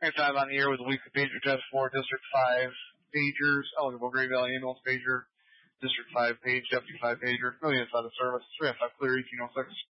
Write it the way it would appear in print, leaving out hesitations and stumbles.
Next time on the air with the weekly pager test for District 5 pagers, eligible Gray Valley ambulance pager, District 5 page, Deputy 5 pager, millions out of service, 3 clear 1806.